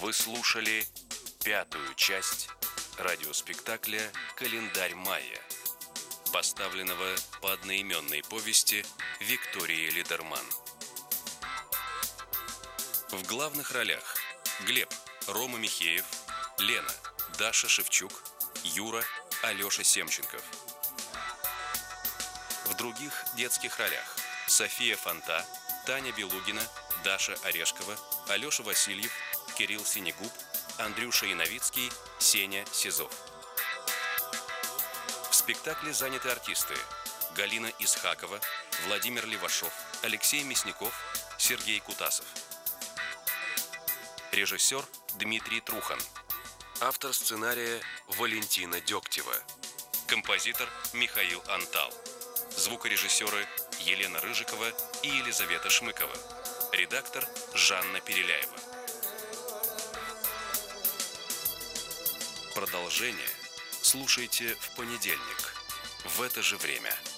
Вы слушали 5-ю часть радиоспектакля «Календарь майя», поставленного по одноименной повести Виктории Лидерман. В главных ролях Глеб – Рома Михеев, Лена – Даша Шевчук, Юра – Алеша Семченков. В других детских ролях София Фонта, Таня Белугина, Даша Орешкова, Алеша Васильев, Кирилл Синегуб, Андрюша Яновицкий, Сеня Сизов. В спектакле заняты артисты: Галина Исхакова, Владимир Левашов, Алексей Мясников, Сергей Кутасов. Режиссер Дмитрий Трухан. Автор сценария Валентина Дегтева. Композитор Михаил Антал. Звукорежиссеры Елена Рыжикова и Елизавета Шмыкова. Редактор Жанна Переляева. Продолжение слушайте в понедельник в это же время.